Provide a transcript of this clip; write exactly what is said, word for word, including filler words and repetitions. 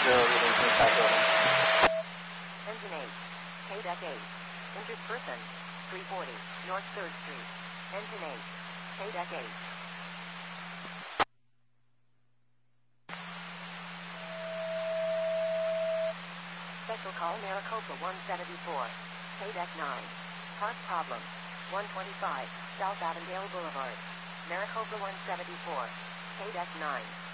zero reading inside building. Engine eight. K-Deck eight. Injured person. three forty. North third Street. Engine eight. K-Deck eight. Special call Maricopa one seventy-four. K-Deck nine. Part problem. one twenty-five. South Avondale Boulevard. Maricopa one seventy-four. K-Deck nine.